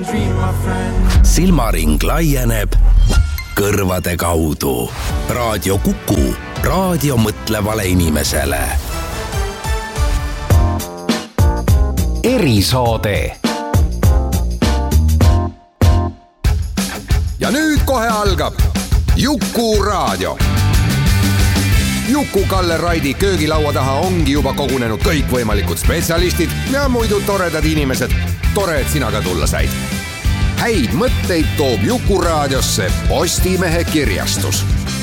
dream, my friend. Silmaring laieneb kõrvade kaudu. Raadio Kuku, raadio mõtlevale inimesele. Erisaade. Ja nüüd kohe algab Juku raadio. Juku-Kalle Raidi köögilaua taha ongi juba kogunenud kõikvõimalikud spetsialistid ja muidu toredad inimesed. Tore, et sina ka tulla said. Häid mõtteid toob Juku raadiosse Postimehe kirjastus.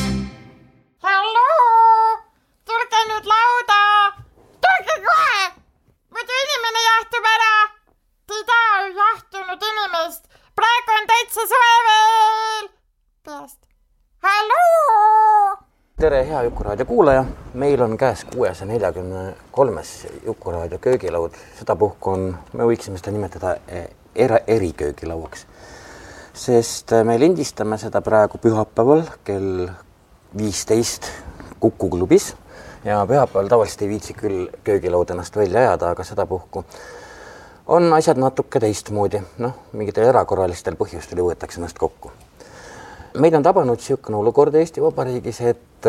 Halloo! Tulge nüüd lauda! Tulge kohe! Muidu inimene jahtub ära! Te ei taha jahtunud inimest! Praegu on täitsa soe veel! Peast. Halloo! Tere, hea Jukuraadio kuulaja. Meil on käes 643. Jukuraadio köögilaud. Seda puhku on, me võiksime seda nimetada eriköögilauaks. Sest me lindistame seda praegu pühapäeval kell 15 Kuku klubis. Ja pühapäeval tavaliselt ei viitsi küll köögilaud ennast välja ajada, aga seda puhku on asjad natuke teistmoodi. Mingitel erakorralistel põhjustel võetakse ennast kokku. Meid on tabanud siukene olukord Eesti Vabariigis, et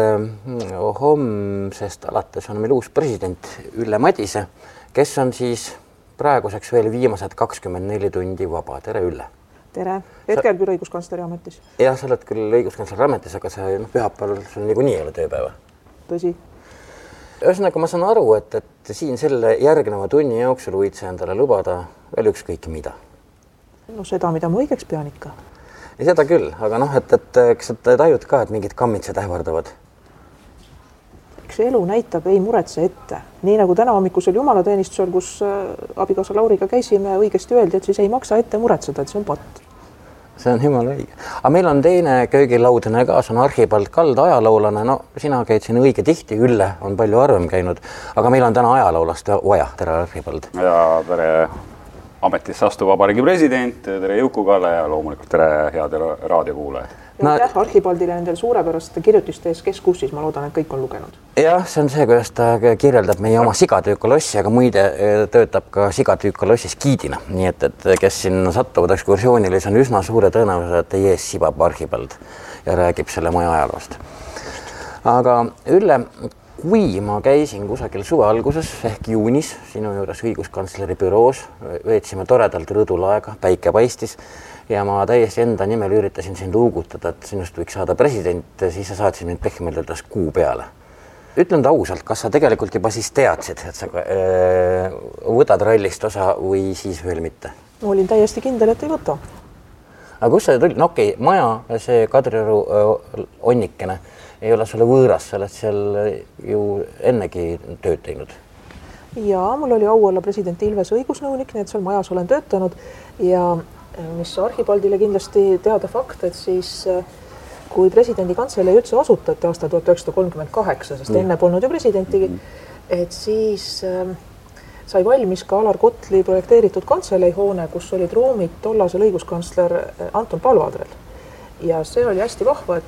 homsest alates on meil uus president Ülle Madise, kes on siis praeguseks veel viimased 24 tundi vaba. Tere, Ülle! Tere! Hetkel küll õiguskantsleri ametis. Jah, sa oled küll õiguskantsleri ametis, aga see pühapäeval sul niikuinii ei ole tööpäeva. Tõsi. Ühesõnaga, ma saan aru, et siin selle järgneva tunni jooksul võid sa endale lubada veel ükskõik mida. Seda, mida ma õigeks pean ikka. Ja seda küll, aga kas sa tajud ka, et mingid kammitsed ähvardavad? Eks elu näitab, ei muretse ette. Nii nagu täna hommikusel jumalateenistusel, kus abikaasa Lauriga käisime, õigesti öeldi, et siis ei maksa ette muretseda, et see on patt. See on jumala õige. Aga meil on teine köögilaudene kaas, on Archibald Kald, ajaloolane. Sina käid siin õige tihti, Ülle on palju harvem käinud, aga meil on täna ajaloolast vaja. Tere, Archibald! Ja tere ametisse astuv vabariigi president, tere Juku-Kalle ja loomulikult tere head raadiokuulajad. Aitäh Archibaldile nendel suurepäraste kirjutiste ees, kes kussis, ma loodan, et kõik on lugenud. Jah, see on see, kuidas ta kirjeldab meie oma sigatüükolossi, aga muide töötab ka sigatüükolossis giidina. Nii et kes siin sattuvad ekskursioonile, see on üsna suure tõenäosusega, et teie ees sibab Archibald ja räägib selle maja ajaloost. Aga Ülle, kui ma käisin kusagil suve alguses ehk juunis sinu juures õiguskantsleri büroos, veetsime toredalt rõdul aega, päike paistis ja ma täiesti enda nimel üritasin sind uugutada, et sinust võiks saada president, siis sa saatsid mind pehmelt öeldes kuu peale. Ütlen ta ausalt, kas sa tegelikult juba siis teadsid, et sa võtad rallist osa või siis veel mitte? Ma olin täiesti kindel, et ei võta. Aga kus sa tuli? Okei, maja, see Kadrioru onnikene ei ole sulle võõras, sa oled seal ju ennegi tööd teinud. Ja mul oli au olla president Ilvese õigusnõunik, nii et seal majas olen töötanud ja mis Archibaldile kindlasti teada fakt, et siis kui presidendi kantselei üldse asutati aastal 1938, sest enne polnud ju presidentigi, et siis sai valmis ka Alar Kotli projekteeritud kantseleihoone, kus olid ruumid tollasel õiguskantsler Anton Palvadrel. Ja see oli hästi vahva,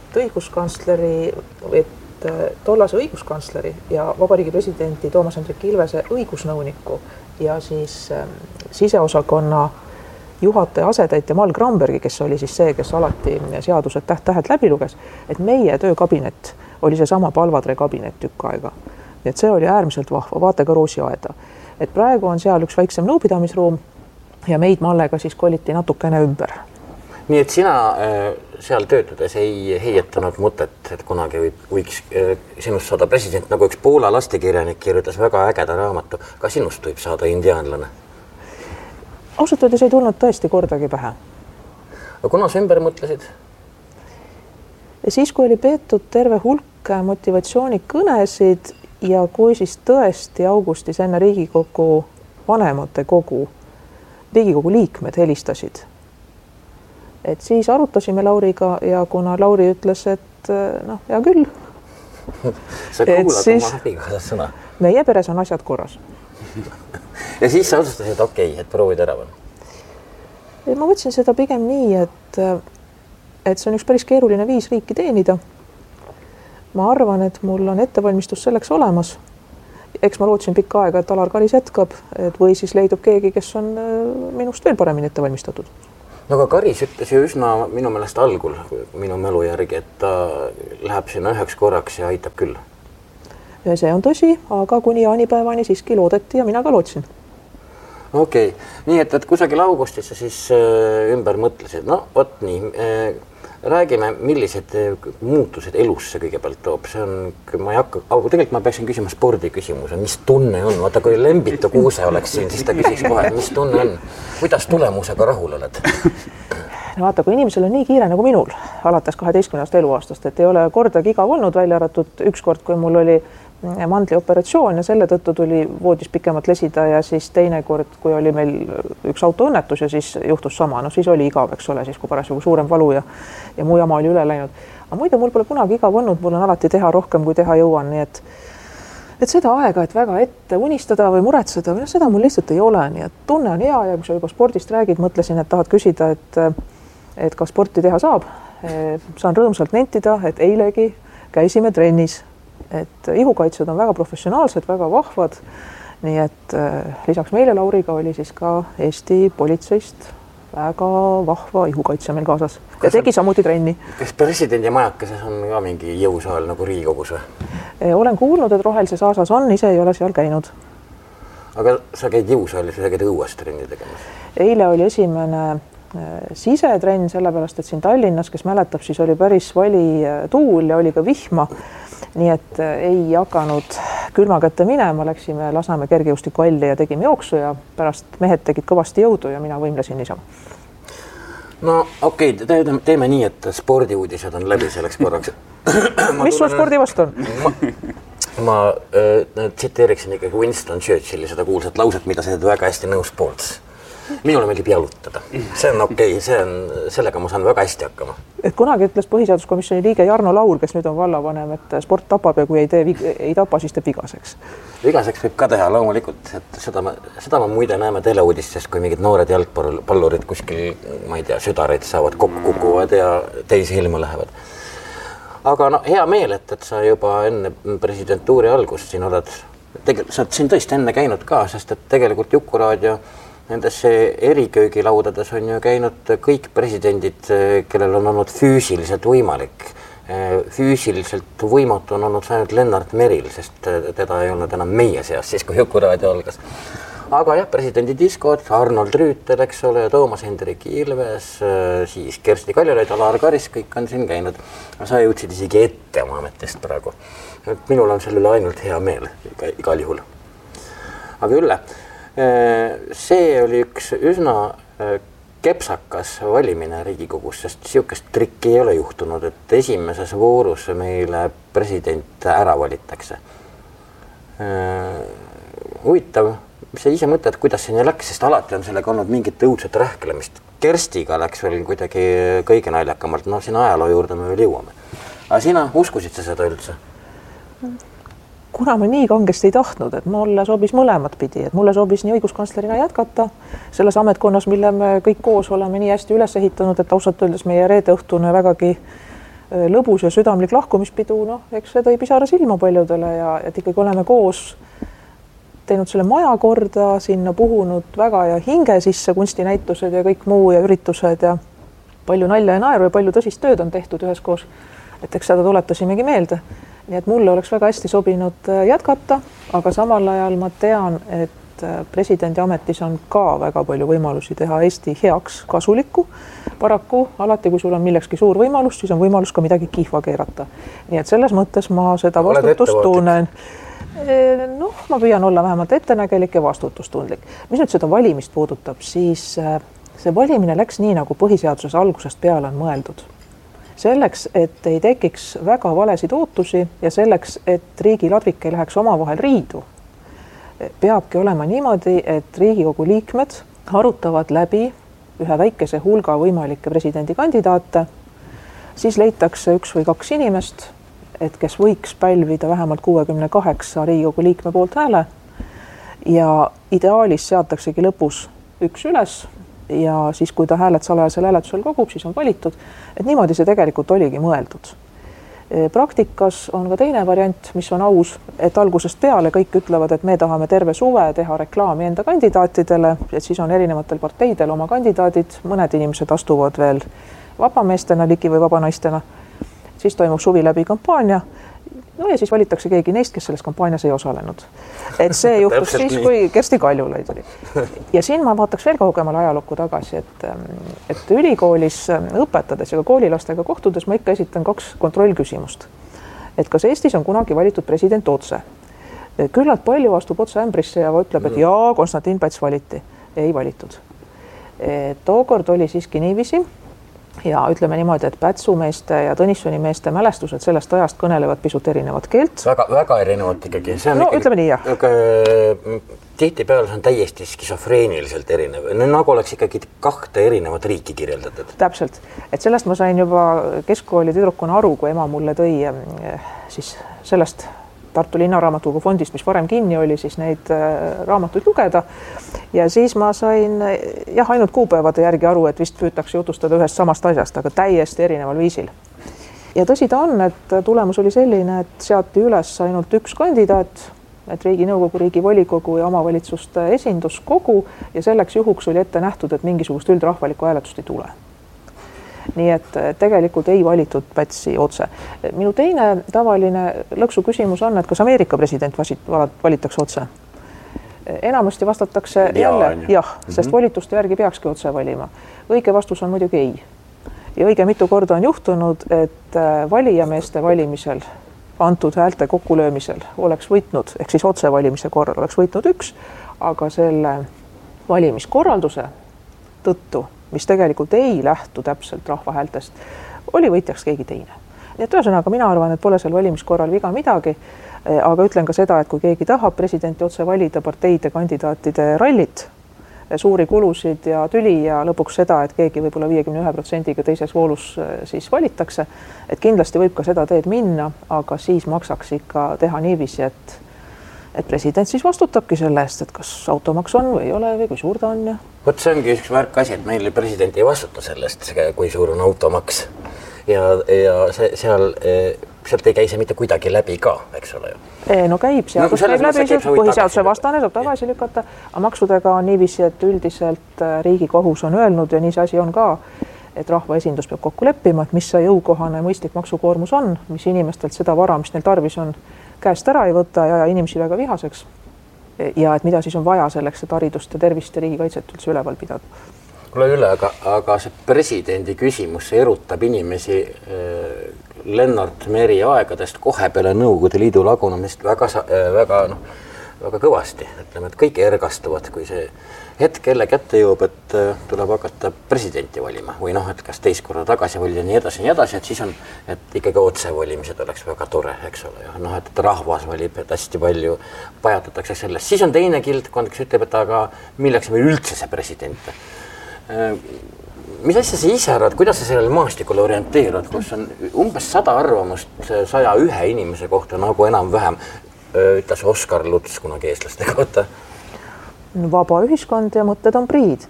et tollase õiguskantsleri ja vabariigi presidenti Toomas Hendrik Ilvese õigusnõuniku ja siis siseosakonna juhataja asetäitja Mal Grambergi, kes oli siis see, kes alati seadused täht-tähelt läbi luges, et meie töökabinet oli see sama Palvadre kabinet tükk aega. Nii et see oli äärmiselt vahva, vaata ka Roosiaeda. Et praegu on seal üks väiksem nõupidamisruum ja meid Mallega siis koliti natukene ümber. Nii et sina seal töötades ei heietanud mõtet, et kunagi võiks sinust saada president, nagu üks Poola lastekirjanik kirjutas väga ägeda raamatu. Ka sinust võib saada indiaanlane? Ausalt öeldes ei tulnud tõesti kordagi pähe. Aga kuna sa ümber mõtlesid? Ja siis, kui oli peetud terve hulk motivatsioonikõnesid ja kui siis tõesti augustis enne Riigikogu vanemate kogu, Riigikogu liikmed helistasid, et siis arutasime Lauriga ja kuna Lauri ütles, et hea küll. Sa kuulad oma abikaasast sõna? Meie peres on asjad korras. Ja siis sa otsustasid, et okei, et proovid ära või? Ma võtsin seda pigem nii, et see on üks päris keeruline viis riiki teenida. Ma arvan, et mul on ettevalmistus selleks olemas. Eks ma lootsin pikka aega, et Alar Karis jätkab, või siis leidub keegi, kes on minust veel paremini ettevalmistatud. no aga Karis ütles ju üsna minu meelest algul, minu mälu järgi, et ta läheb sinna üheks korraks ja aitab küll. See on tõsi, aga kuni jaanipäevani siiski loodeti ja mina ka lootsin. Okei, nii et kusagil augustis sa siis ümber mõtlesid, no vot nii, räägime, millised muutused elus see kõigepealt toob, see on, ma ei hakka, aga tegelikult ma peaksin küsima spordiküsimuse, mis tunne on, vaata kui Lembitu Kuuse oleks siin, siis ta küsiks kohe, mis tunne on, kuidas tulemusega rahul oled? No vaata, kui inimesel on nii kiire nagu minul, alates 12. eluaastast, et ei ole kordagi igav olnud, välja arvatud ükskord, kui mul oli mandlioperatsioon ja selle tõttu tuli voodis pikemalt lesida ja siis teine kord, kui oli meil üks autoõnnetus ja siis juhtus sama, no siis oli igav, eks ole, siis kui parasjagu suurem valu ja muu jama oli üle läinud. Aga muidu mul pole kunagi igav olnud, mul on alati teha rohkem, kui teha jõuan, nii et seda aega, et väga ette unistada või muretseda, või seda mul lihtsalt ei ole, nii et tunne on hea ja kui sa juba spordist räägid, mõtlesin, et tahad küsida, et kas sporti teha saab. Saan rõõmsalt nentida, et eilegi käisime trennis. Et ihukaitsjad on väga professionaalsed, väga vahvad, nii et lisaks meile Lauriga oli siis ka Eesti politseist väga vahva ihukaitsja meil kaasas ja tegi samuti trenni. Kas presidendi majakeses on ka mingi jõusaal nagu Riigikogus või? Olen kuulnud, et Rohelises aasas on, ise ei ole seal käinud. Aga sa käid jõusaalis või sa käid õues trenni tegemas? Eile oli esimene sisetrenn, sellepärast, et siin Tallinnas, kes mäletab, siis oli päris vali tuul ja oli ka vihma. Nii et ei hakanud külma kätte minema, läksime Lasnamäe kergejõustikuhalli ja tegime jooksu ja pärast mehed tegid kõvasti jõudu ja mina võimlesin niisama. No okei, teeme nii, et spordiuudised on läbi selleks korraks. Mis sul spordi vastu on? Ma tsiteeriksin ikkagi Winston Churchilli seda kuulsat lauset, mida sa väga hästi nõus poolt. Minule meeldib jalutada. See on okei, sellega ma saan väga hästi hakkama. Et kunagi ütles põhiseaduskomisjoni liige Jarno Laur, kes nüüd on vallavanem, et sport tapab ja kui ei tapa, siis teeb vigaseks. Vigaseks võib ka teha loomulikult, et seda ma muide näeme teleuudistest, kui mingid noored jalgpallurid kuskil, ma ei tea, südareid saavad, kokku kukuvad ja teisi ilma lähevad. Aga no, hea meel, et sa juba enne presidentuuri algust siin oled, sa oled siin tõesti enne käinud ka, sest et tegelikult Jukuraadio nendes eriköögilaudades on ju käinud kõik presidendid, kellel on olnud füüsiliselt võimalik. Füüsiliselt võimatu on olnud ainult Lennart Meril, sest teda ei olnud enam meie seas, siis kui Jukuraadio algas. Aga jah, presidendi diskod, Arnold Rüütel, eks ole, Toomas Hendrik Ilves, siis Kersti Kaljulaid, Alar Karis, kõik on siin käinud. Sa jõudsid isegi ette oma ametist praegu. Minul on selle üle ainult hea meel igal juhul. Aga Ülle, see oli üks üsna kepsakas valimine Riigikogus, sest siukest trikki ei ole juhtunud, et esimeses voorus meile president ära valitakse. Huvitav, mis sa ise mõtled, kuidas see nii läks, sest alati on sellega olnud mingit õudset rähklemist. Kerstiga läks veel kuidagi kõige naljakamalt, no siin ajaloo juurde me veel jõuame. Aga sina uskusid sa seda üldse? Kuna ma nii kangesti ei tahtnud, et mulle sobis mõlemat pidi, et mulle sobis nii õiguskantslerina jätkata selles ametkonnas, mille me kõik koos oleme nii hästi üles ehitanud, et ausalt öeldes meie reedeõhtune vägagi lõbus ja südamlik lahkumispidu, no eks see tõi pisara silma paljudele ja et ikkagi oleme koos teinud selle maja korda, sinna puhunud väga ja hinge sisse kunstinäitused ja kõik muu ja üritused ja palju nalja ja naeru ja palju tõsist tööd on tehtud üheskoos, et eks seda tuletasimegi meelde. Nii et mulle oleks väga hästi sobinud jätkata, aga samal ajal ma tean, et presidendi ametis on ka väga palju võimalusi teha Eesti heaks kasulikku. Paraku alati, kui sul on millekski suur võimalus, siis on võimalus ka midagi kihva keerata. Nii et selles mõttes ma seda vastutust tunnen. Noh, ma püüan olla vähemalt ettenägelik ja vastutustundlik. Mis nüüd seda valimist puudutab, siis see valimine läks nii, nagu põhiseaduses algusest peale on mõeldud. Selleks, et ei tekiks väga valesid ootusi ja selleks, et riigi ladvik ei läheks omavahel riidu, peabki olema niimoodi, et Riigikogu liikmed arutavad läbi ühe väikese hulga võimalikke presidendikandidaate, siis leitakse üks või kaks inimest, et kes võiks pälvida vähemalt 68 Riigikogu liikme poolt hääle ja ideaalis seataksegi lõpus üks üles ja siis, kui ta hääled salajasel hääletusel kogub, siis on valitud. Et niimoodi see tegelikult oligi mõeldud. Praktikas on ka teine variant, mis on aus, et algusest peale kõik ütlevad, et me tahame terve suve teha reklaami enda kandidaatidele, et siis on erinevatel parteidel oma kandidaadid, mõned inimesed astuvad veel vabameestena ligi või vabanaistena, siis toimub suvi läbi kampaania, no ja siis valitakse keegi neist, kes selles kampaanias ei osalenud. Et see juhtus siis, kui Kersti Kaljulaid oli. Ja siin ma vaataks veel kaugemal ajalukku tagasi, et ülikoolis õpetades ja ka koolilastega kohtudes ma ikka esitan 2 kontrollküsimust. Et kas Eestis on kunagi valitud president otse? Küllalt palju astub otse ämbrisse ja ütleb, et jaa, Konstantin Päts valiti. Ei valitud. Tookord oli siiski niiviisi. Ja ütleme niimoodi, et Pätsumeeste ja Tõnissoni meeste mälestused sellest ajast kõnelevad pisut erinevat keelt. Väga erinevat ikkagi. See on no ikkagi, ütleme nii, jah. Tihtipeale on täiesti skisofreeniliselt erinev. Nagu oleks ikkagi 2 erinevat riiki kirjeldatud. Täpselt. Et sellest ma sain juba keskkooli tüdrukuna aru, kui ema mulle tõi siis sellest Tartu Linnaraamatukogu fondist, mis varem kinni oli, siis neid raamatuid lugeda. Ja siis ma sain ainult kuupäevade järgi aru, et vist püütakse jutustada ühest samast asjast, aga täiesti erineval viisil. Ja tõsi ta on, et tulemus oli selline, et seati üles ainult 1 kandidaat, et Riiginõukogu, Riigivolikogu ja omavalitsuste esinduskogu ja selleks juhuks oli ette nähtud, et mingisugust üldrahvalikku hääletust ei tule. Nii et tegelikult ei valitud Pätsi otse. Minu teine tavaline lõksu küsimus on, et kas Ameerika president valitakse otse? Enamasti vastatakse jälle jah, sest volituste järgi peakski otse valima. Õige vastus on muidugi ei. Ja õige mitu korda on juhtunud, et valijameeste valimisel, antud häälte kokkulöömisel oleks võitnud, ehk siis otse valimise korral oleks võitnud 1, aga selle valimiskorralduse tõttu, mis tegelikult ei lähtu täpselt rahva häältest, oli võitjaks keegi teine. Nii et ühesõnaga mina arvan, et pole seal valimiskorral viga midagi, aga ütlen ka seda, et kui keegi tahab presidenti otse valida parteide kandidaatide rallit, suuri kulusid ja tüli ja lõpuks seda, et keegi võib-olla 51%-ga teises voolus siis valitakse, et kindlasti võib ka seda teed minna, aga siis maksaks ikka teha niiviisi, et president siis vastutabki selle eest, et kas automaks on või ei ole või kui suur ta on. Ja Võt see ongi üks märk asi, et meil president ei vastuta sellest, kui suur on automaks. Ja sealt ei käi see mitte kuidagi läbi ka, eks ole ju? No käib, seadus käib läbi, põhiseaduse vastane saab tagasi lükata, aga maksudega on niiviisi, et üldiselt Riigikohus on öelnud ja nii see asi on ka, et rahvaesindus peab kokku leppima, et mis see jõukohane mõistlik maksukoormus on, mis inimestelt seda vara, mis neil tarvis on, käest ära ei võta ja inimesi väga vihaseks. Ja et mida siis on vaja selleks, et haridust ja tervist ja riigikaitset üldse üleval pidada. Kuule üle, aga see presidendi küsimus erutab inimesi Lennart Meri aegadest kohe peale Nõukogude Liidu lagunemist väga kõvasti. Ütleme, et kõik ergastuvad, kui see hetk kelle kätte jõuab, et tuleb hakata presidenti valima või et kas teist korda tagasi valida nii edasi, et siis on, et ikkagi otsevolimised oleks väga tore, eks ole. Et rahvas valib, et hästi palju pajatatakse sellest. Siis on teine kildkond, kes ütleb, et aga milleks meil üldse see president? Mis asja sa ise arvad, kuidas sa sellele maastikule orienteerud, kus on umbes 100 arvamust 101 inimese kohta, nagu enam-vähem ütles Oskar Luts kunagi eestlaste kohta? Vaba ühiskond ja mõtted on priid.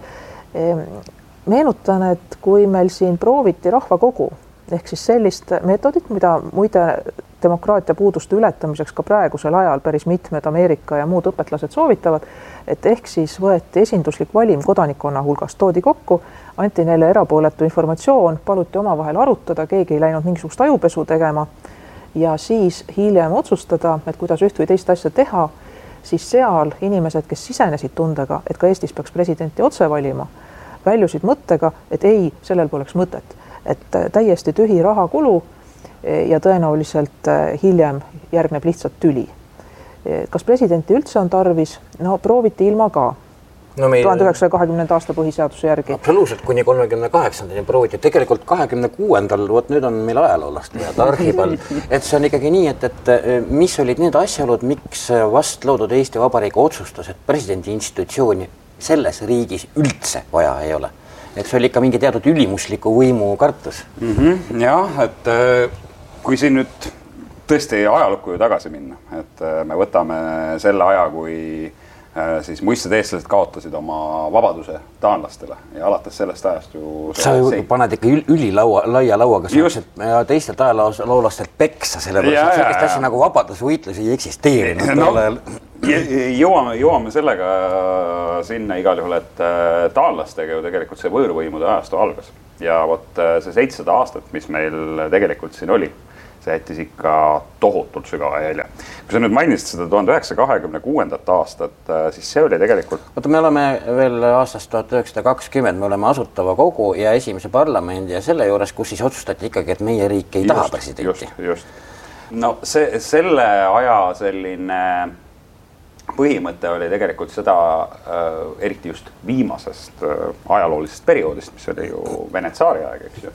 Meenutan, et kui meil siin prooviti rahvakogu, ehk siis sellist meetodit, mida muide demokraatia puuduste ületamiseks ka praegusel ajal päris mitmed Ameerika ja muud õpetlased soovitavad, et ehk siis võeti esinduslik valim kodanikkonna hulgast, toodi kokku, anti neile erapooletu informatsioon, paluti omavahel arutada, keegi ei läinud mingisugust ajupesu tegema ja siis hiljem otsustada, et kuidas üht või teist asja teha, siis seal inimesed, kes sisenesid tundega, et ka Eestis peaks presidenti otse valima, väljusid mõttega, et ei, sellel poleks mõtet. Et täiesti tühi rahakulu ja tõenäoliselt hiljem järgneb lihtsalt tüli. Kas presidenti üldse on tarvis? No prooviti ilma ka. 1920. aasta põhiseaduse järgi. Absoluutselt kuni 38. prooviti. Tegelikult 26. nüüd on meil ajaloolaste ja arhipal. Et see on ikkagi nii, et mis olid need asjaolud, miks vast loodud Eesti Vabariigi otsustas, et presidendi institutsiooni selles riigis üldse vaja ei ole. Et see oli ikka mingi teatud ülimusliku võimu kartus. Jah, et kui siin nüüd tõesti ajalukku ju tagasi minna, et me võtame selle aja, kui siis muistsed eestlased kaotasid oma vabaduse taanlastele ja alates sellest ajast ju... Sa ju paned ikka laia lauaga ja teistelt ajaloolastelt peksa, sellepärast, et sellist asja nagu vabadusvõitlus ei eksisteerinud. No, jõuame sellega sinna igal juhul, et taanlastega ju tegelikult see võõrvõimude ajastu algas. Ja vot see 700 aastat, mis meil tegelikult siin oli, see jättis ikka tohutult sügava jälje. Kui sa nüüd mainisid seda 1926. aastat, siis see oli tegelikult... Oota, me oleme veel aastast 1920, me oleme Asutava Kogu ja esimese parlamendi ja selle juures, kus siis otsustati ikkagi, et meie riik ei taha presidenti. Just. No selle aja selline põhimõte oli tegelikult seda, eriti just viimasest ajaloolisest perioodist, mis oli ju Vene tsaari aeg, eks ju.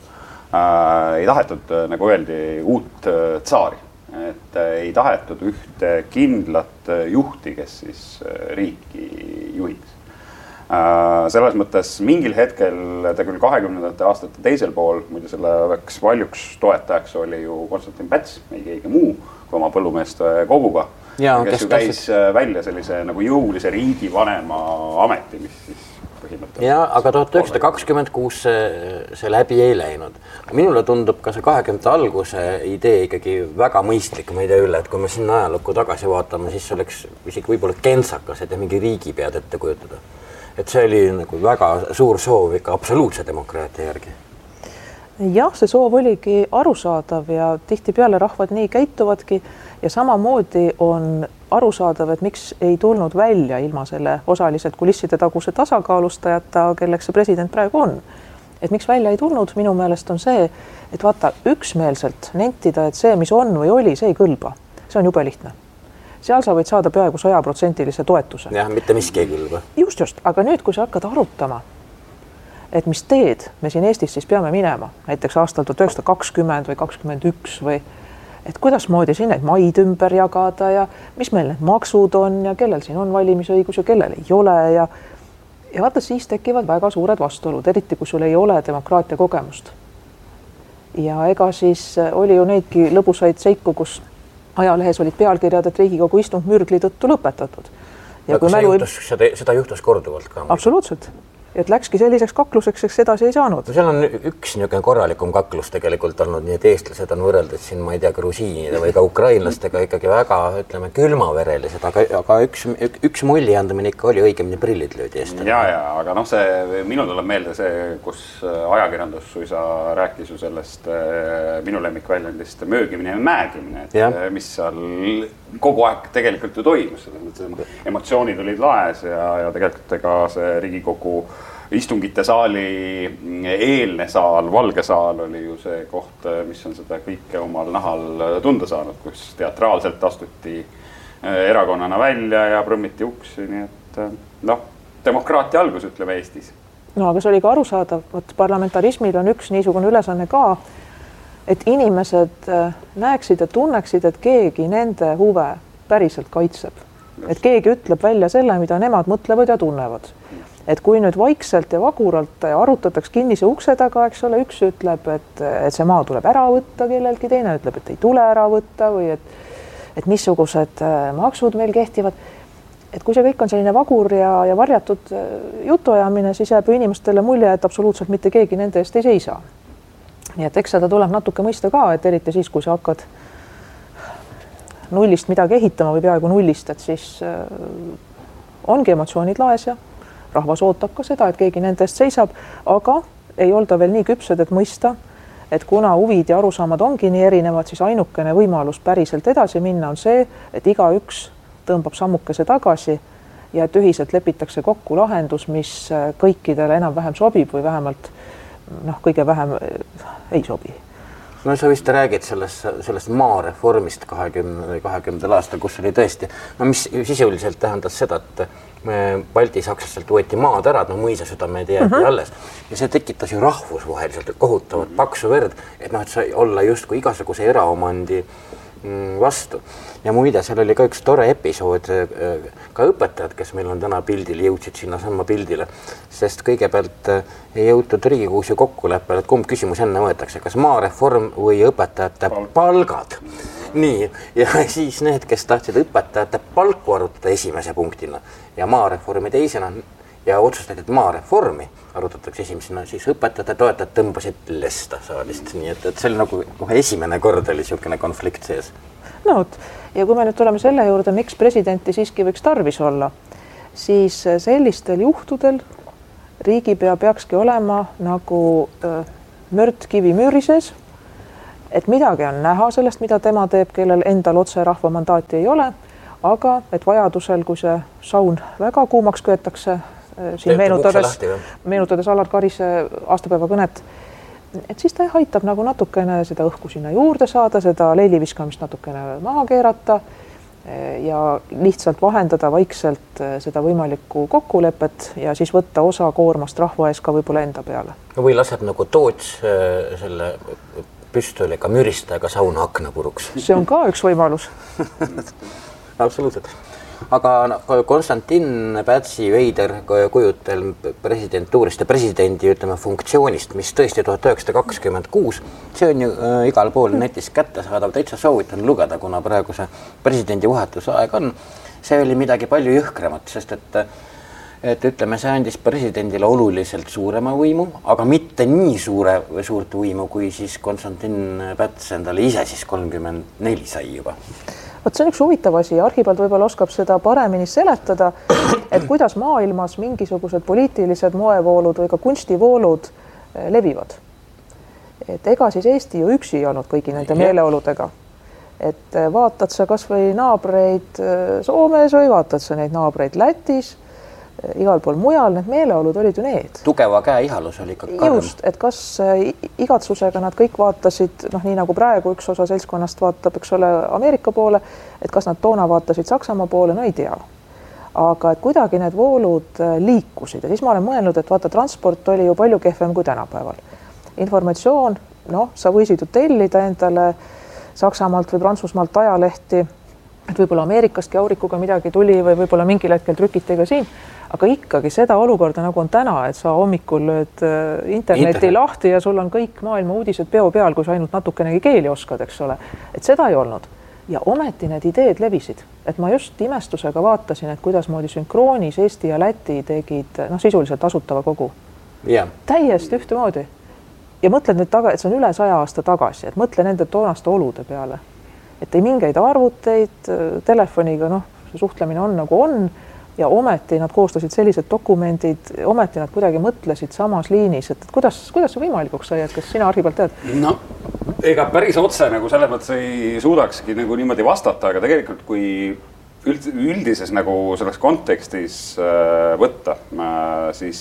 Ei tahetud, nagu öeldi, uut tsaari, et ei tahetud ühte kindlat juhti, kes siis riiki juhiks. Selles mõttes mingil hetkel, ta küll 20. aastate teisel pool, muide selle väks valjuks toetajaks oli ju Konstantin Päts, ei keegi muu kui oma põllumeeste koguga, kes ju käis välja sellise nagu jõulise riigivanema ameti, mis siis ja, aga 1926 see läbi ei läinud. Minule tundub ka see 20. alguse idee ikkagi väga mõistlik, ma ei tea üle, et kui me sinna ajalukku tagasi vaatame, siis oleks isegi võib-olla kentsakas, et mingi riigi pead ette kujutada. Et see oli nagu väga suur soov ikka absoluutse demokraatia järgi. Jah, see soov oligi arusaadav ja tihtipeale rahvad nii käituvadki ja samamoodi on arusaadav, et miks ei tulnud välja ilma selle osaliselt kulisside taguse tasakaalustajata, kelleks see president praegu on. Et miks välja ei tulnud, minu meelest on see, et vaata üksmeelselt nentida, et see, mis on või oli, see ei kõlba. See on jube lihtne. Seal sa võid saada peaaegu 100% toetuse. Jah, mitte miski ei kõlba. Just, aga nüüd, kui sa hakkad arutama, et mis teed me siin Eestis siis peame minema, näiteks aastal 1920 või 21 või et kuidas moodi siin neid maid ümber jagada ja mis meil need maksud on ja kellel siin on valimisõigus ja kellel ei ole ja vaata, siis tekivad väga suured vastuolud, eriti kui sul ei ole demokraatia kogemust. Ja ega siis oli ju neidki lõbusaid seiku, kus ajalehes olid pealkirjad, et Riigikogu istung mürgli tõttu lõpetatud. Ja kui seda juhtus korduvalt ka. Absoluutselt. Et läkski selliseks kakluseks, eks edasi ei saanud. Seal on üks niisugune korralikum kaklus tegelikult olnud, nii et eestlased on võrreldud siin, ma ei tea, grusiinide või ka ukrainlastega ikkagi väga, ütleme, külmaverelised, aga üks mulli andamine ikka oli õigemini prillid löödi eest. Ja, aga noh, see minu tuleb meelde see, kus ajakirjandus suisa rääkis ju sellest minu lemmikväljendist möögimine ja määgimine, et mis seal kogu aeg tegelikult ju toimus. Emotsioonid olid laes ja tegelikult ega see Riigikogu istungite saali eelne saal, valge saal oli ju see koht, mis on seda kõike omal nahal tunda saanud, kus teatraalselt astuti erakonnana välja ja prõmmiti uksi, nii et demokraatia algus, ütleme Eestis. No aga see oli ka arusaadav, et parlamentarismil on üks niisugune ülesanne ka, et inimesed näeksid ja tunneksid, et keegi nende huve päriselt kaitseb. Et keegi ütleb välja selle, mida nemad mõtlevad ja tunnevad. Et kui nüüd vaikselt ja vaguralt arutataks kinnise ukse taga, eks ole, üks ütleb, et see maa tuleb ära võtta kellelgi, teine ütleb, et ei tule ära võtta või et missugused maksud meil kehtivad. Et kui see kõik on selline vagur ja varjatud jutuajamine, siis jääb inimestele mulje, et absoluutselt mitte keegi nende eest ei seisa. Nii et eks seda tuleb natuke mõista ka, et eriti siis, kui sa hakkad nullist midagi ehitama või peaaegu nullist, et siis ongi emotsioonid laes ja rahvas ootab ka seda, et keegi nende eest seisab, aga ei olda veel nii küpsed, et mõista, et kuna huvid ja arusaamad ongi nii erinevad, siis ainukene võimalus päriselt edasi minna on see, et igaüks tõmbab sammukese tagasi ja et ühiselt lepitakse kokku lahendus, mis kõikidele enam-vähem sobib või vähemalt kõige vähem ei sobi. No sa vist räägid sellest maareformist 20. aastal, kus oli tõesti, mis sisuliselt tähendas seda, et balti-sakslastelt võeti maad ära, mõisasüdamed jäeti alles. Ja see tekitas ju rahvusvaheliselt kohutavat paksu verd, et sai olla justkui igasuguse eraomandi vastu. Ja muide, seal oli ka üks tore episood, ka õpetajad, kes meil on täna pildil, jõudsid sinna sama pildile, sest kõigepealt ei jõutud Riigikogus ju kokkuleppele, et kumb küsimus enne võetakse, kas maareform või õpetajate palgad. Nii, ja siis need, kes tahtsid õpetajate palku arutada esimese punktina ja maareformi teisena ja otsustati, et maareformi arutatakse esimesena, siis õpetajate toetajad tõmbasid lesta saalist. Nii et see oli nagu esimene kord oli niisugune konflikt sees. No, ja kui me nüüd tuleme selle juurde, miks presidenti siiski võiks tarvis olla, siis sellistel juhtudel riigipea peakski olema nagu mört kivi müüri sees, et midagi on näha sellest, mida tema teeb, kellel endal otse rahva mandaati ei ole, aga et vajadusel, kui see saun väga kuumaks köetakse, siin meenutades Alar Karise aastapäeva kõnet, et siis ta aitab nagu natukene seda õhku sinna juurde saada, seda leiliviskamist natukene maha keerata ja lihtsalt vahendada vaikselt seda võimalikku kokkulepet ja siis võtta osa koormast rahva ees ka võib-olla enda peale. Või laseb nagu Toots selle püstoliga müristajaga sauna akna puruks. See on ka üks võimalus. Absoluutselt. Aga Konstantin Pätsi veider kujutel presidentuurist ja presidendi funktsioonist, mis tõesti 1926, see on ju igal pool netis kättesaadav, täitsa soovitan lugeda, kuna praegu see presidendi vahetuse aeg on. See oli midagi palju jõhkramat, sest et ütleme, see andis presidendile oluliselt suurema võimu, aga mitte nii suurt võimu, kui siis Konstantin Päts endale ise siis 34 sai juba. Vot see on üks huvitav asi, Arhibald võib-olla oskab seda paremini seletada, et kuidas maailmas mingisugused poliitilised moevoolud või ka kunstivoolud levivad. Et ega siis Eesti ju üksi ei olnud kõigi nende meeleoludega. Et vaatad sa kas või naabreid Soomes või vaatad sa neid naabreid Lätis, igal pool mujal, need meeleolud olid ju need. Tugeva käe ihalus oli ikka karm. Just, et kas igatsusega nad kõik vaatasid, nii nagu praegu üks osa seltskonnast vaatab, eks ole, Ameerika poole, et kas nad toona vaatasid Saksamaa poole, no ei tea. Aga et kuidagi need voolud liikusid ja siis ma olen mõelnud, et vaata, transport oli ju palju kehvem kui tänapäeval. Informatsioon, sa võisid ju tellida endale Saksamaalt või Prantsusmaalt ajalehti, et võib-olla Ameerikastki aurikuga midagi tuli või võib-olla mingil hetkel trükiti ka siin, aga ikkagi seda olukorda nagu on täna, et sa hommikul lööd interneti lahti ja sul on kõik maailma uudised peo peal, kui sa ainult natukenegi keeli oskad, eks ole. Et seda ei olnud. Ja ometi need ideed levisid. Et ma just imestusega vaatasin, et kuidas moodi sünkroonis Eesti ja Läti tegid sisuliselt asutava kogu. Yeah. Täiesti ühtemoodi. Ja mõtled nüüd et see on üle 100 aasta tagasi, et mõtle nende toonaste olude peale. Et ei mingeid arvuteid, telefoniga, see suhtlemine on nagu on ja ometi nad koostasid sellised dokumendid, ometi nad kuidagi mõtlesid samas liinis, et kuidas see võimalikuks sai, et kas sina Arhibald tead? No, ega päris otse nagu selles mõttes ei suudakski nagu niimoodi vastata, aga tegelikult kui üldises nagu selles kontekstis võtta, siis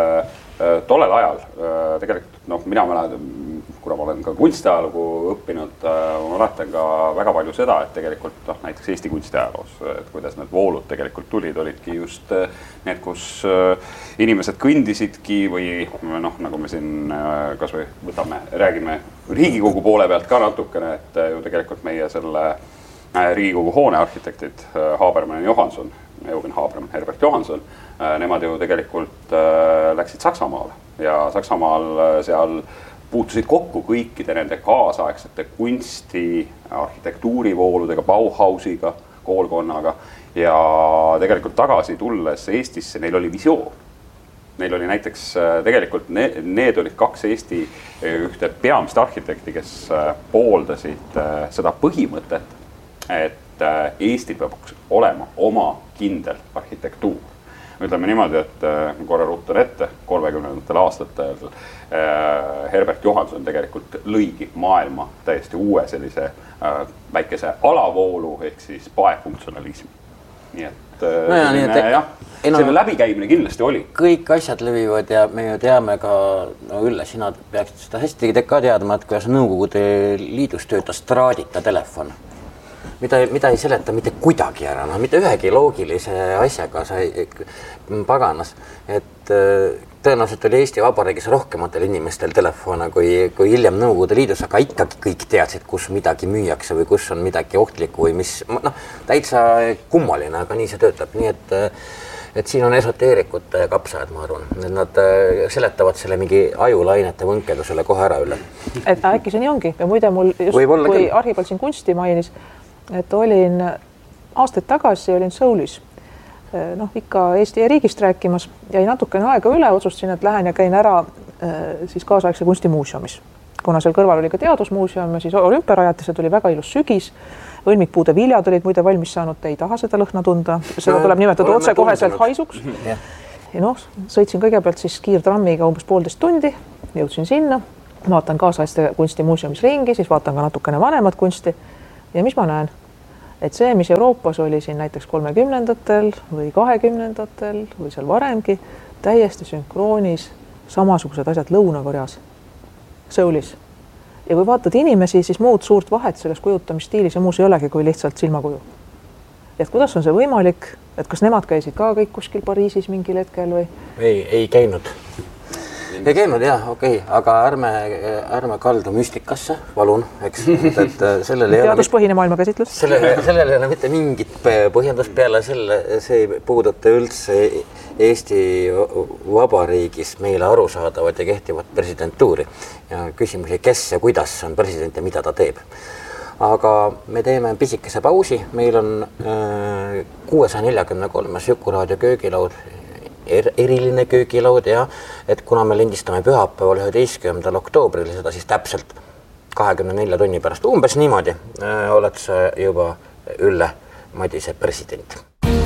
tollel ajal tegelikult, mina mäletan, kuna ma olen ka kunstiajalugu õppinud, ma mäletan ka väga palju seda, et tegelikult näiteks Eesti kunstiajaloos, et kuidas need voolud tegelikult tulid, olidki just need, kus inimesed kõndisidki või nagu me siin kas või räägime Riigikogu poole pealt ka natukene, et ju tegelikult meie selle Riigikogu hoone arhitektid Habermann ja Johanson, Eugen Habermann, Herbert Johanson, nemad ju tegelikult läksid Saksamaale ja Saksamaal seal puutusid kokku kõikide nende kaasaegsete kunsti, arhitektuurivooludega, Bauhausiga, koolkonnaga ja tegelikult tagasi tulles Eestisse neil oli visioon. Neil oli näiteks tegelikult, need olid 2 Eesti ühte peamist arhitekti, kes pooldasid seda põhimõtet, et Eesti peab olema oma kindel arhitektuur. Ütleme niimoodi, et korra ruutan ette 30. aastatel Herbert Johanson tegelikult lõigi maailma täiesti uue sellise väikese alavoolu ehk siis paefunktsionalismi. Nii et selle läbikäimine kindlasti oli. Kõik asjad levivad ja me ju teame ka, Ülle, sina peaksid seda hästi ka teadma, et kuidas Nõukogude Liidus töötas traadita telefon. Mida ei seleta mitte kuidagi ära, mitte ühegi loogilise asjaga sai paganas, et tõenäoliselt oli Eesti Vabariigis rohkematel inimestel telefone kui hiljem Nõukogude Liidus, aga ikkagi kõik teadsid, kus midagi müüakse või kus on midagi ohtlikku või mis, täitsa kummaline, aga nii see töötab. Nii et siin on esoteerikute kapsajad, ma arvan. Nad seletavad selle mingi ajulainete võnkedusele kohe ära üle. Et äkki see nii ongi. Ja muide mul just, kui Arhipald siin kunsti mainis, et olin aastaid tagasi, olin Soulis, ikka Eesti riigist rääkimas, jäi natukene aega üle, otsustasin, et lähen ja käin ära siis kaasaegse kunstimuuseumis. Kuna seal kõrval oli ka teadusmuuseum ja siis olümpiarajatised oli väga ilus sügis, õlmikpuude viljad olid muide valmis saanud, ei taha seda lõhna tunda, seda tuleb nimetada otse koheselt haisuks. Ja sõitsin kõigepealt siis kiirtrammiga umbes 1,5 tundi, jõudsin sinna, vaatan kaasaegse kunstimuuseumis ringi, siis vaatan ka natukene vanemat kunsti ja mis ma näen? Et see, mis Euroopas oli siin näiteks 30-ndatel või 20-ndatel või seal varemgi, täiesti sünkroonis samasugused asjad Lõuna-Koreas, Soulis. Ja kui vaatad inimesi, siis muud suurt vahet selles kujutamisstiilis ja muus ei olegi kui lihtsalt silmakuju. Et kuidas on see võimalik, et kas nemad käisid ka kõik kuskil Pariisis mingil hetkel või? Ei käinud. Ei käinud, jah, okei, aga ärme kaldu müstikasse, palun, eks. Teaduspõhine maailmakäsitlus. Sellel ei ole mitte mingit põhjendust peale selle, see ei puuduta üldse Eesti Vabariigis meile arusaadavat ja kehtivat presidentuuri. Ja küsimusi, kes ja kuidas on president ja mida ta teeb. Aga me teeme pisikese pausi, meil on 643 Jukuraadio köögilaud, eriline köögilaud ja et kuna me lindistame pühapäeval 11. oktoobril, seda siis täpselt 24 tunni pärast umbes niimoodi, oled sa juba Ülle Madise president.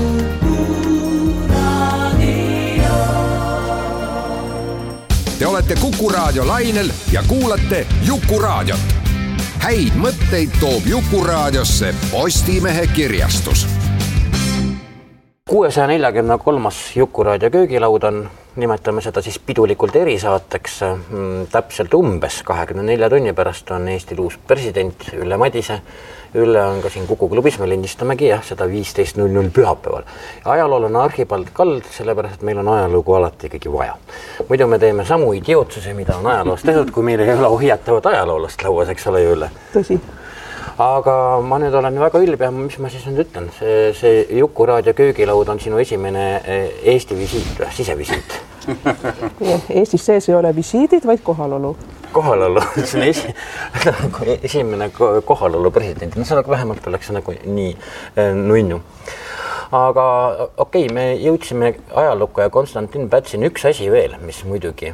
Te olete Kuku Raadio lainel ja kuulate Jukuraadiot. Häid mõtteid toob Jukuraadiosse Postimehe kirjastus. 643. Jukuraadio köögilaud on, nimetame seda siis pidulikult erisaateks, täpselt umbes 24 tunni pärast on Eestil uus president Ülle Madise. Ülle on ka siin Kuku klubis, me lindistamegi seda 15.00 pühapäeval. Ajalool on Arhipald kald, sellepärast, et meil on ajalugu alati ikkagi vaja. Muidu me teeme samu idiootsuse, mida on ajaloos tehtud, kui meil ei ole ohjatavat ajaloolast lauas, eks ole Ülle. Tõsi. Aga ma nüüd olen väga ülbe, mis ma siis nüüd ütlen. See Jukuraadio köögilaud on sinu esimene Eesti visiit, sisevisiit. Eestis sees ei ole visiidid, vaid kohalolu. Kohalolu, see on esimene kohalolu president. No see vähemalt oleks nagu nii nunnu. Aga okei, me jõudsime ajalukku ja Konstantin Pätsin üks asi veel, mis muidugi,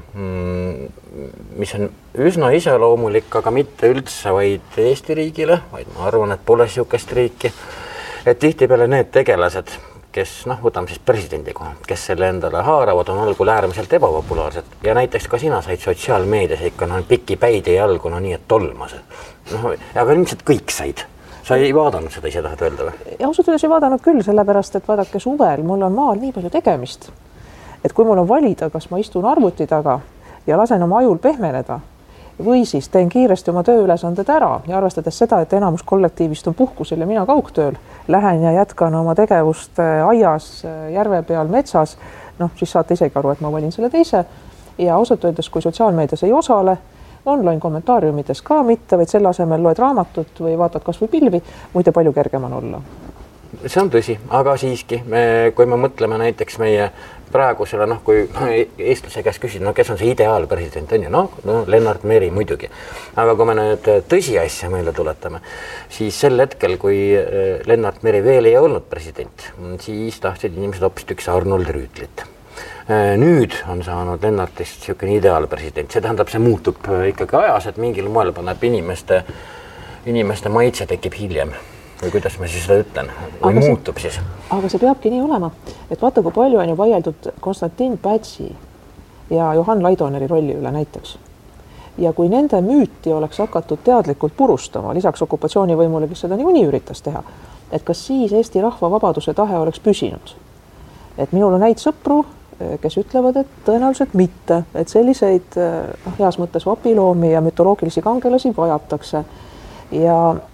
mis on üsna iseloomulik, aga mitte üldse vaid Eesti riigile, vaid ma arvan, et pole siukest riiki, et tihtipeale need tegelased, kes, võtame siis presidendi koha, kes selle endale haaravad, on algul äärmiselt ebapopulaarsed ja näiteks ka sina said sotsiaalmeedias ikka piki päid ja jalgu, nii et tolmas. Aga ilmselt kõik said. Sa ei vaadanud seda, ise tahad öelda või? Ja ausalt öeldes ei vaadanud küll, sellepärast, et vaadake suvel, mul on maal nii palju tegemist, et kui mul on valida, kas ma istun arvuti taga ja lasen oma ajul pehmeneda või siis teen kiiresti oma tööülesanded ära ja arvestades seda, et enamus kollektiivist on puhkusel ja mina kaugtööl, lähen ja jätkan oma tegevust aias, järve peal, metsas, siis saate isegi aru, et ma valin selle teise ja ausalt öeldes, kui sotsiaalmeedias ei osale, online kommentaariumides ka mitte, vaid selle asemel loed raamatut või vaatad kas või pilvi, muide palju kergem on olla. See on tõsi, aga siiski, kui me mõtleme näiteks meie praegusele, kui eestlase käest küsida, kes on see ideaalpresident, on ju, Lennart Meri muidugi. Aga kui me nüüd tõsiasja meile tuletame, siis sel hetkel, kui Lennart Meri veel ei olnud president, siis tahtsid inimesed hoopistüks Arnold Rüütlit. Nüüd on saanud Lennartist siukene ideaalpresident. See tähendab, see muutub ikkagi ajas, et mingil moel paneb inimeste maitse tekib hiljem. Või kuidas ma siis seda ütlen? Või muutub siis? Aga see peabki nii olema. Et vaata, kui palju on ju vaieldud Konstantin Pätsi ja Johan Laidoneri rolli üle näiteks. Ja kui nende müüti oleks hakatud teadlikult purustama, lisaks okupatsioonivõimule, kes seda niikuinii üritas teha, et kas siis Eesti rahva vabaduse tahe oleks püsinud? Et minul on häid sõpru, kes ütlevad, et tõenäoliselt mitte, et selliseid heas mõttes vapiloomi ja mütoloogilisi kangelasi vajatakse. Ja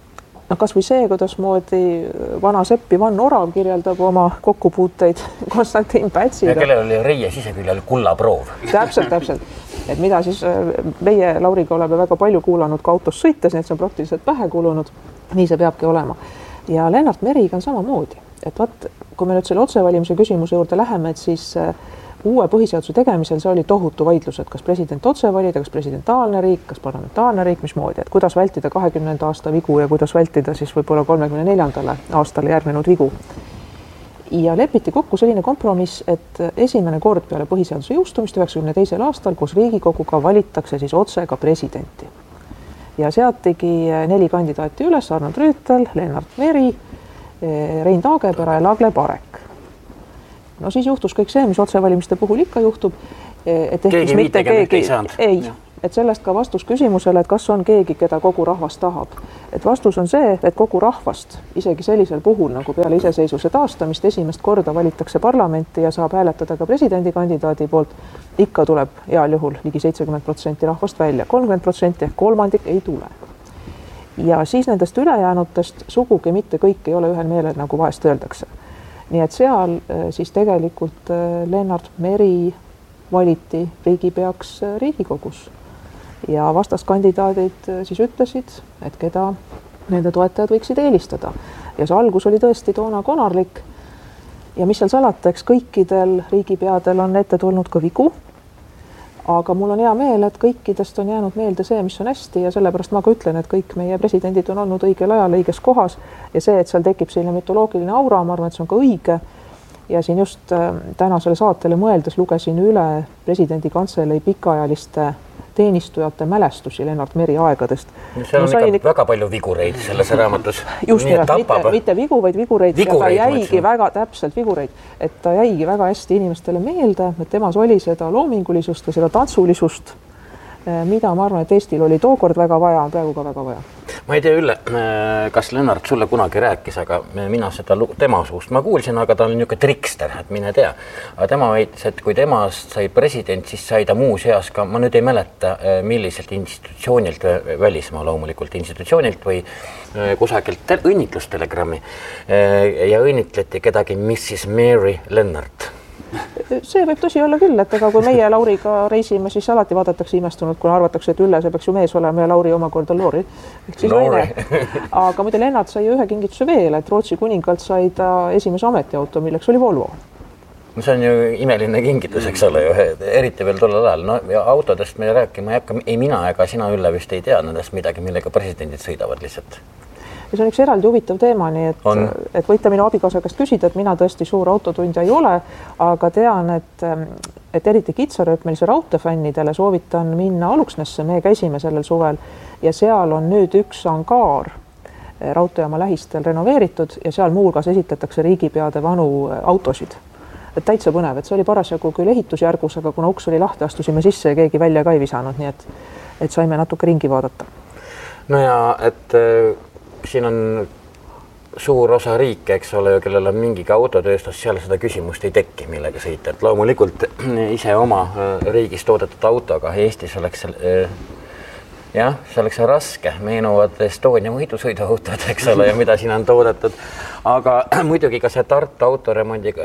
No kas või see, kuidas moodi vana sepp Ivan Orav kirjeldab oma kokkupuuteid Konstantin Pätsiga. Ja kellel oli reie siseküljel kullaproov. Täpselt. Et mida siis meie Lauriga oleme väga palju kuulanud ka autos sõites, nii et see on praktiliselt pähe kulunud. Nii see peabki olema. Ja Lennart Meriga on samamoodi. Et vaat, kui me nüüd selle otsevalimise küsimuse juurde läheme, et siis uue põhiseaduse tegemisel see oli tohutu vaidlus, et kas president otse valida, kas presidentaalne riik, kas parlamentaarne riik, mismoodi, et kuidas vältida 20. aasta vigu ja kuidas vältida siis võib-olla 34. aastale järgnenud vigu. Ja lepiti kokku selline kompromiss, et esimene kord peale põhiseaduse jõustumist 92. aastal koos Riigikoguga valitakse siis otse ka presidenti. Ja seatigi 4 kandidaati üles, Arnold Rüütel, Lennart Meri, Rein Taagepera ja Lagle Parek. No siis juhtus kõik see, mis otsevalimiste puhul ikka juhtub, et keegi mitte keegi ei, et sellest ka vastus küsimusele, et kas on keegi, keda kogu rahvas tahab. Et vastus on see, et kogu rahvast, isegi sellisel puhul, nagu peale iseseisvuse taastamist esimest korda valitakse parlamenti ja saab hääletada ka presidendikandidaadi poolt, ikka tuleb heal juhul ligi 70% rahvast välja, 30% ehk kolmandik ei tule. Ja siis nendest ülejäänutest sugugi mitte kõik ei ole ühel meelel, nagu vahest öeldakse. Nii et seal siis tegelikult Lennart Meri valiti riigipeaks Riigikogus ja vastaskandidaadid siis ütlesid, et keda nende toetajad võiksid eelistada. Ja see algus oli tõesti toona konarlik ja mis seal salata, eks kõikidel riigipeadel on ette tulnud ka vigu, aga mul on hea meel, et kõikidest on jäänud meelde see, mis on hästi ja sellepärast ma ka ütlen, et kõik meie presidendid on olnud õigel ajal õiges kohas ja see, et seal tekib selline mütoloogiline aura, ma arvan, et see on ka õige. Ja siin just tänasele saatele mõeldes lugesin üle presidendi kantselei pikaajaliste teenistujate mälestusi Lennart Meri aegadest. See on ikka väga palju vigureid selles raamatus. Just mitte vigu, vaid vigureid. Ja ta jäigi väga täpselt vigureid, et ta jäigi väga hästi inimestele meelde, et temas oli seda loomingulisust ja seda tantsulisust, mida ma arvan, et Eestil oli tookord väga vaja, praegu ka väga vaja. Ma ei tea, Ülle, kas Lennart sulle kunagi rääkis, aga mina seda tema suust ma kuulsin, aga ta on niisugune trikster, et mine tea. Aga tema väitis, et kui temast sai president, siis sai ta muus eas ka, ma nüüd ei mäleta, milliselt institutsioonilt, välismaa loomulikult institutsioonilt või kusagilt õnnitlustelegrammi ja õnnitleti kedagi Mrs. Mary Lennart. See võib tõsi olla küll, et ega kui meie Lauriga reisime, siis alati vaadatakse imestunud, kuna arvatakse, et Ülle, see peaks ju mees olema ja Lauri omakorda Loori. Aga muide Lennart sai ühe kingituse veel, et Rootsi kuningalt sai ta esimese ametiauto, milleks oli Volvo. See on ju imeline kingitus, eks ole, eriti veel tollel ajal. No, ja autodest me rääkima ei hakka, ei mina ega sina, Ülle, vist ei tea nendest midagi, millega presidendid sõidavad lihtsalt. Ja see on üks eraldi huvitav teema, nii et võite minu abikaasa käest küsida, et mina tõesti suur autotundja ei ole, aga tean, et eriti kitsarööpmelise raudteefännidele soovitan minna Aluksnesse, me käisime sellel suvel ja seal on nüüd üks angaar raudteejaama lähistel renoveeritud ja seal muuhulgas esitletakse riigipeade vanu autosid. Et täitsa põnev, et see oli parasjagu küll ehitusjärgus, aga kuna uks oli lahti, astusime sisse ja keegi välja ka ei visanud, nii et saime natuke ringi vaadata. No ja, et siin on suur osa riike, eks ole, kellel on mingigi autotööstus, seal seda küsimust ei tekki, millega sõita. Et loomulikult ise oma riigis toodetud autoga Eestis oleks see oleks raske. Meenuvad Estonia võidusõiduautod, eks ole, ja mida siin on toodetud. Aga muidugi ka see Tartu autoremondi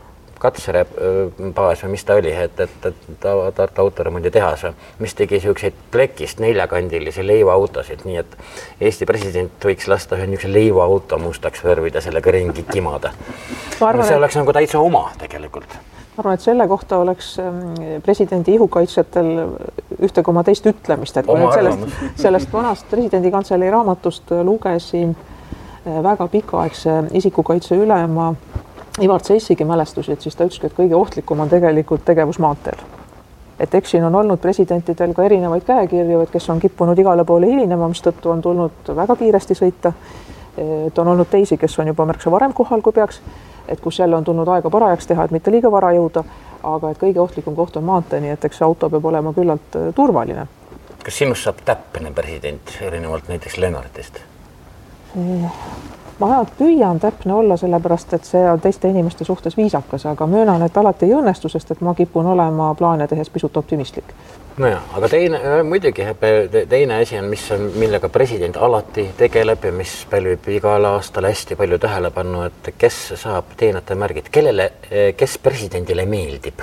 katserebaas või mis ta oli, et Tartu autoremondi tehas, mis tegi selliseid plekist 4-kandilisi leivaautosid, nii et Eesti president võiks lasta ühe niisuguse leivaauto mustaks värvida sellega ringi kimada. See oleks nagu täitsa oma tegelikult. Ma arvan, et selle kohta oleks presidendi ihukaitsjatel ühte koma teist ütlemist, et kui nüüd sellest vanast presidendi kantselei raamatust lugesin väga pikaaegse isikukaitse ülema Ivar Zeissigi mälestusid, siis ta ütleski, et kõige ohtlikum on tegelikult tegevus maanteel. Et eks siin on olnud presidentidel ka erinevaid käekirju, et kes on kippunud igale poole hilinema, mis tõttu on tulnud väga kiiresti sõita. Et on olnud teisi, kes on juba märksa varem kohal, kui peaks, et kus jälle on tulnud aega parajaks teha, et mitte liiga vara jõuda, aga et kõige ohtlikum koht on maantee, nii et eks see auto peab olema küllalt turvaline. Kas sinust saab täppene president erinevalt näiteks Lennartist? Ma ainult püüan täpne olla, sellepärast, et see on teiste inimeste suhtes viisakas, aga möönan, et alati ei õnnestu, sest et ma kipun olema plaane tehes pisut optimistlik. Nojah, aga muidugi teine asi on, millega president alati tegeleb ja mis pälvib igal aastal hästi palju tähelepanu, et kes saab teenete märgid, kes presidendile meeldib.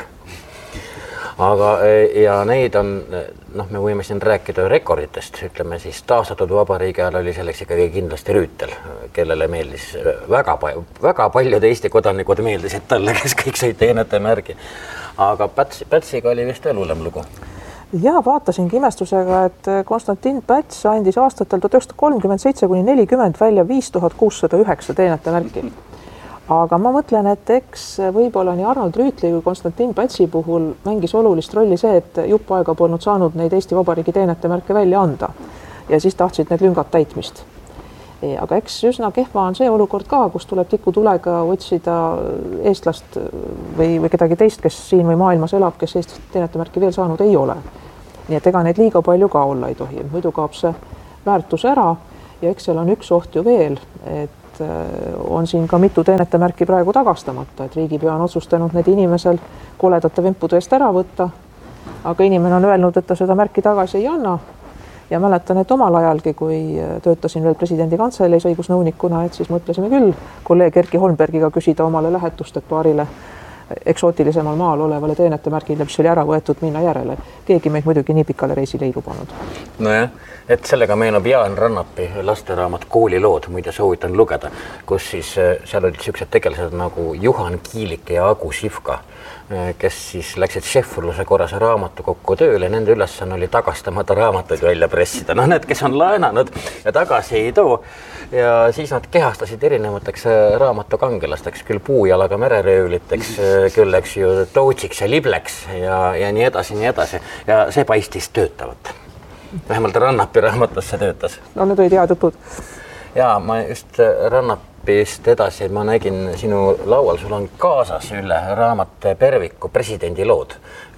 Aga ja neid on, me võime siin rääkida rekorditest, ütleme siis taastatud vabariigi ajal oli selleks ikkagi kindlasti Rüütel, kellele meeldis väga paljud Eesti kodanikud meeldisid talle, kes kõik said teenete märgi. Aga Pätsiga oli vist veel hullem lugu. Ja vaatasingi imestusega, et Konstantin Päts andis aastatel 1937–40 välja 5609 teenete märki. Aga ma mõtlen, et eks võib-olla nii Arnold Rüütli kui Konstantin Pätsi puhul mängis olulist rolli see, et jupp aega polnud saanud neid Eesti Vabariigi teenete märke välja anda ja siis tahtsid need lüngad täitmist. Aga eks üsna kehva on see olukord ka, kus tuleb tikutulega otsida eestlast või kedagi teist, kes siin või maailmas elab, kes Eestist teenete märki veel saanud ei ole. Nii et ega neid liiga palju ka olla ei tohi, muidu kaob see väärtus ära ja eks seal on üks oht ju veel, et on siin ka mitu teenete märki praegu tagastamata, et riigipea on otsustanud need inimesel koledate vempude eest ära võtta, aga inimene on öelnud, et ta seda märki tagasi ei anna ja mäletan, et omal ajalgi, kui töötasin veel presidendi kantseleis õigusnõunikuna, et siis mõtlesime küll kolleeg Erki Holmbergiga küsida omale lähetust, et paarile eksootilisemal maal olevale teenete märgile, mis oli ära võetud, minna järele. Keegi meid muidugi nii pikale reisile ei lubanud. Nojah, et sellega meenub Jaan Rannapi lasteraamat Koolilood, muide soovitan lugeda, kus siis seal olid sellised tegelased nagu Juhan Kiilik ja Agu Sivka, kes siis läksid šefurluse korras raamatukokku tööle ja nende ülesanne oli tagastamata raamatuid välja pressida. Need, kes on laenanud ja tagasi ei too ja siis nad kehastasid erinevateks raamatukangelasteks, küll puujalaga mereröövliteks, küll eks ju Tootsiks ja Libleks ja nii edasi. Ja see paistis töötavat. Vähemalt Rannapi raamatus see töötas. No need olid head jutud. Ja ma just Rannapist edasi, ma nägin sinu laual, sul on kaasas üle raamat Perviku presidendi lood.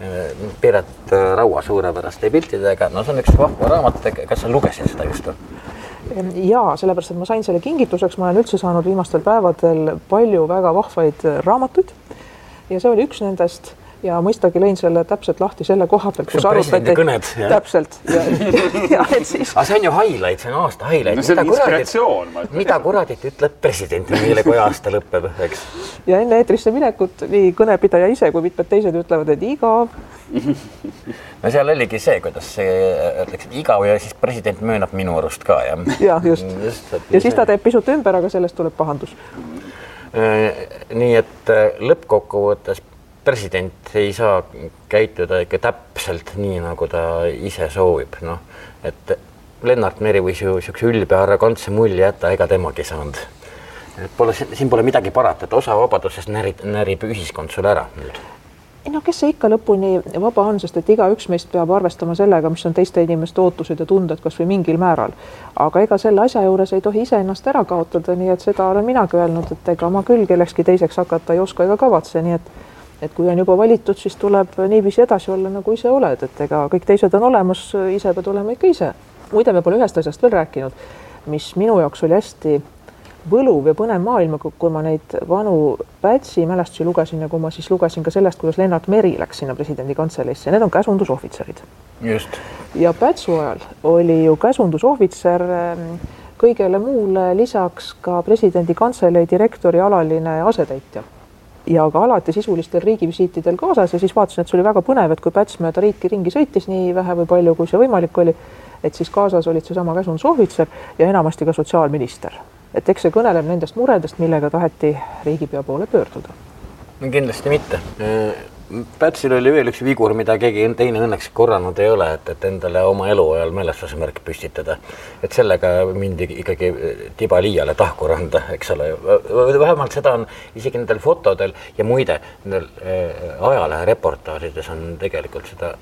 Piret Raua suurepäraste piltidega. No see on üks vahva raamat, kas sa lugesid seda just? Jaa, sellepärast, et ma sain selle kingituseks, ma olen üldse saanud viimastel päevadel palju väga vahvaid raamatuid ja see oli üks nendest ja mõistagi lõin selle täpselt lahti selle koha peal, kus arutati. Kõned, täpselt. Ja et siis... Aga see on ju highlight, see on aasta highlight. No see on inspiratsioon. Mida kuradit ütleb president meile, kui aasta lõpeb, eks? Ja enne eetrisse minekut nii kõnepidaja ise kui mitmed teised ütlevad, et igav. No seal oligi see, kuidas see igav ja siis president möönab minu arust ka. Ja just. Ja siis ta teeb pisut ümber, aga sellest tuleb pahandus. Nii et lõppkokkuvõttes president ei saa käituda ikka täpselt nii, nagu ta ise soovib. No, et Lennart Meri võis ju siukse ülbe arrogantse mulje jätta, ega temagi saanud. Siin pole midagi parata, et osa vabadusest närib ühiskond sulle ära nüüd. No kes see ikka lõpuni vaba on, sest et igaüks meist peab arvestama sellega, mis on teiste inimeste ootused ja tunded kas või mingil määral. Aga ega selle asja juures ei tohi ise ennast ära kaotada, nii et seda olen minagi öelnud, et ega ma küll kellekski teiseks hakata ei oska ega kavatse, nii et kui on juba valitud, siis tuleb niiviisi edasi olla, nagu ise oled, et ega kõik teised on olemas, ise pead olema ikka ise. Muide, me pole ühest asjast veel rääkinud, mis minu jaoks oli hästi võluv ja põnev maailma, kui ma neid vanu Pätsi mälestusi lugesin ja kui ma siis lugesin ka sellest, kuidas Lennart Meri läks sinna presidendi kantseleisse. Need on käsundusohvitserid. Just. Ja Pätsu ajal oli ju käsundusohvitser kõigele muule lisaks ka presidendi kantseleid direktori alaline asetäitja. Ja ka alati sisulistel riigivisiitidel kaasas ja siis vaatasin, et see oli väga põnev, et kui Päts mööda riiki ringi sõitis nii vähe või palju, kui see võimalik oli, et siis kaasas olid see sama käsundusohvitser ja enamasti ka sotsiaalminister. Et eks see kõneleb nendest muredest, millega taheti riigipea poole pöörduda. No kindlasti mitte. Pätsil oli veel üks vigur, mida keegi teine õnneks korranud ei ole, et endale oma elu ajal mälestusmärk püstitada. Et sellega mindi ikkagi tiba liiale tahku randa, eks ole. Vähemalt seda on isegi nendel fotodel ja muide, ajalehe reportaažides on tegelikult seda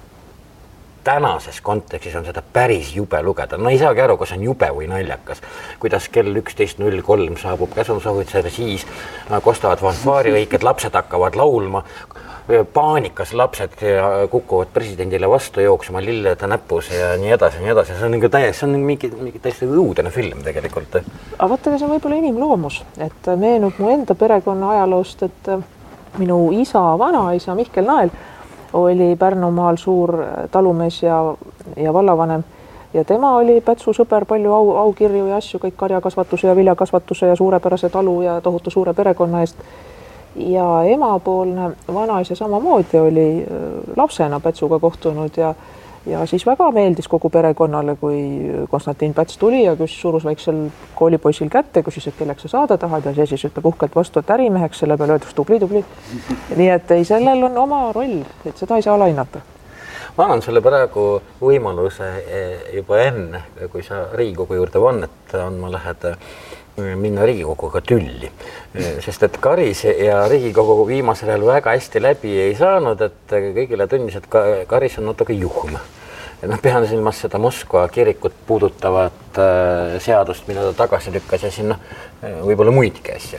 tänases kontekstis on seda päris jube lugeda. No ei saagi aru, kas on jube või naljakas. Kuidas kell 11.03 saabub käsundusohvitser, siis kostavad fanfaariõiked, lapsed hakkavad laulma. paanikas lapsed kukuvad presidendile vastu jooksma lillede näpus ja nii edasi. See on täiesti, mingi täiesti õudene film tegelikult. Aga vaata, see on võib-olla inimloomus, et meenub mu enda perekonna ajaloost, et minu isa, vanaisa Mihkel Nael oli Pärnumaal suur talumees ja vallavanem ja tema oli Pätsu sõber, palju aukirju ja asju, kõik karjakasvatuse ja viljakasvatuse ja suurepärase talu ja tohutu suure perekonna eest. Ja emapoolne vanaisa samamoodi oli lapsena Pätsuga kohtunud ja siis väga meeldis kogu perekonnale, kui Konstantin Päts tuli ja surus väiksel koolipoisil kätte, küsis, et kelleks sa saada tahad ja see siis ütleb uhkelt vastu, et ärimeheks, selle peale öeldus tubli. Nii et ei, sellel on oma roll, et seda ei saa alahinnata. Ma annan sulle praegu võimaluse juba enne, kui sa Riigikogu juurde vannet andma lähed, minna Riigikoguga tülli. Sest et Karis ja Riigikogu viimasel ajal väga hästi läbi ei saanud, et kõigile tundis, et Karis on natuke juhm. Pean silmas seda Moskva kirikut puudutavat seadust, mida ta tagasi lükkas ja siin võib-olla muidki asja.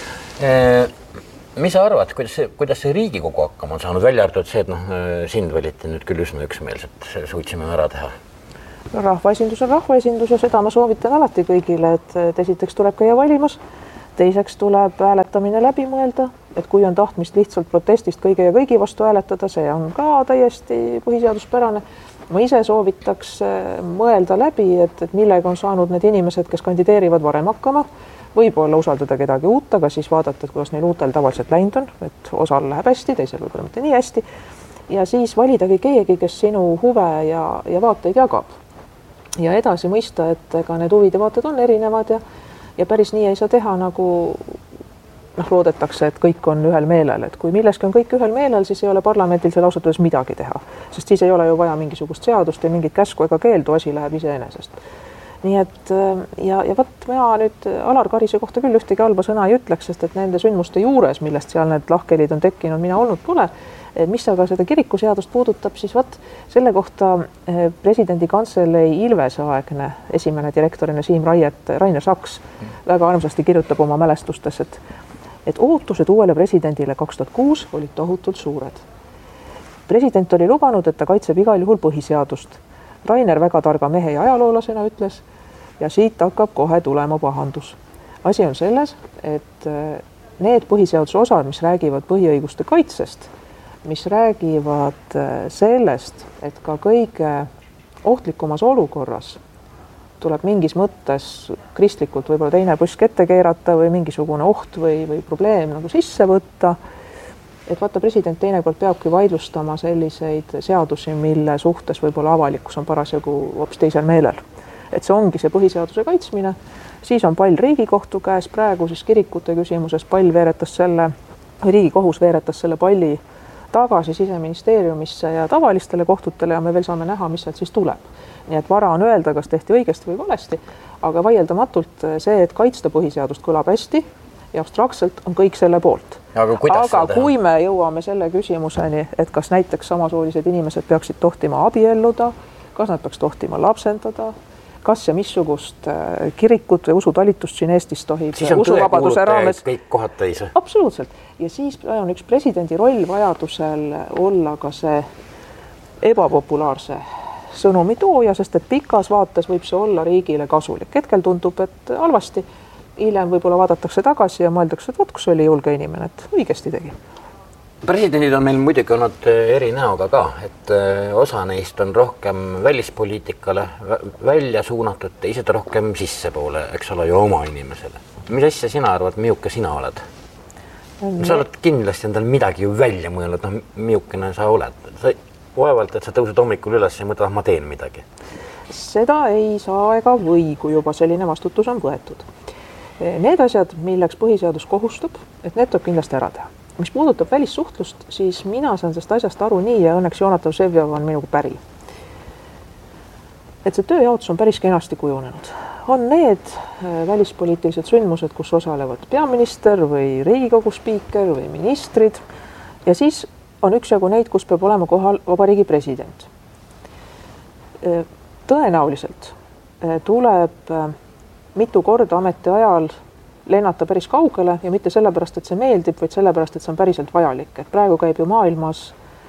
Mis sa arvad, kuidas see Riigikogu hakkama on saanud, välja arvatud see, et sind valiti nüüd küll üsna üksmeelselt, suutsime ära teha? Rahvaesindus on rahvaesindus ja seda ma soovitan alati kõigile, et esiteks tuleb käia valimas, teiseks tuleb hääletamine läbi mõelda, et kui on tahtmist lihtsalt protestist kõige ja kõigi vastu hääletada, see on ka täiesti põhiseaduspärane. Ma ise soovitaks mõelda läbi, et millega on saanud need inimesed, kes kandideerivad varem hakkama, võib-olla usaldada kedagi uut, aga siis vaadata, et kuidas neil uutel tavaliselt läinud on, et osal läheb hästi, teisel võib-olla mitte nii hästi. Ja siis validagi keegi, kes sinu huve ja vaateid jagab. Ja edasi mõista, et ka need huvid ja vaated on erinevad ja päris nii ei saa teha, nagu loodetakse, et kõik on ühel meelel. Et kui milleski on kõik ühel meelel, siis ei ole parlamendil seal ausalt öeldes midagi teha. Sest siis ei ole ju vaja mingisugust seadust ja mingit käsku ega keeldu, asi läheb iseenesest. Nii et ja võt, mina nüüd Alar Karise kohta küll ühtegi halba sõna ei ütleks, sest et nende sündmuste juures, millest seal need lahkelid on tekkinud, mina olnud pole. Mis aga seda kirikuseadust puudutab, siis võt, selle kohta presidendi kantselei Ilvese-aegne esimene direktorina Siim Rainer Saks väga armsasti kirjutab oma mälestustes, et ootused uuele presidendile 2006 olid tohutult suured. President oli lubanud, et ta kaitseb igal juhul põhiseadust. Rainer väga targa mehe ja ajaloolasena ütles ja siit hakkab kohe tulema pahandus. Asi on selles, et need põhiseaduse osad, mis räägivad põhiõiguste kaitsest, mis räägivad sellest, et ka kõige ohtlikumas olukorras tuleb mingis mõttes kristlikult võib-olla teine püsk ette keerata või mingisugune oht või probleem nagu sisse võtta. Et vaata, president teinekord peabki vaidlustama selliseid seadusi, mille suhtes võib-olla avalikkus on parasjagu hoopis teisel meelel. Et see ongi see põhiseaduse kaitsmine, siis on pall Riigikohtu käes, praegu siis kirikute küsimuses Riigikohus veeretas selle palli tagasi Siseministeeriumisse ja tavalistele kohtutele ja me veel saame näha, mis sealt siis tuleb. Nii et vara on öelda, kas tehti õigesti või valesti, aga vaieldamatult see, et kaitsta põhiseadust kõlab hästi ja abstraktselt on kõik selle poolt. Aga kui me jõuame selle küsimuseni, et kas näiteks samasoolised inimesed peaksid tohtima abielluda, kas nad peaks tohtima lapsendada, kas ja missugust kirikut või usutalitust siin Eestis tohib usuvabaduse raames. Kõik kohad täis. Absoluutselt. Ja siis on üks presidendi roll vajadusel olla ka see ebapopulaarse sõnumi tooja, sest et pikas vaates võib see olla riigile kasulik. Hetkel tundub, et halvasti, hiljem võib-olla vaadatakse tagasi ja mõeldakse, et kus oli julge inimene, et õigesti tegi. Presidendid on meil muidugi olnud eri näoga ka, et osa neist on rohkem välispoliitikale välja suunatud, teised rohkem sissepoole, eks ole, ju oma inimesele. Mis asja sina arvad, miuke sina oled? Sa oled kindlasti endal midagi ju välja mõelnud, miukene sa oled. Sa vaevalt, et sa tõused hommikul üles ja mõtled, ma teen midagi. Seda ei saa ega või, kui juba selline vastutus on võetud. Need asjad, milleks põhiseadus kohustab, et need tuleb kindlasti ära teha. Mis puudutab välissuhtlust, siis mina saan sellest asjast aru nii ja õnneks Jonatan Vseviov on minuga päri. Et see tööjaotus on päris kenasti kujunenud. On need välispoliitilised sündmused, kus osalevad peaminister või Riigikogu spiiker või ministrid ja siis on üksjagu neid, kus peab olema kohal vabariigi president. Tõenäoliselt tuleb mitu korda ametiajal lennata päris kaugele ja mitte sellepärast, et see meeldib, vaid sellepärast, et see on päriselt vajalik. Et praegu käib ju maailmas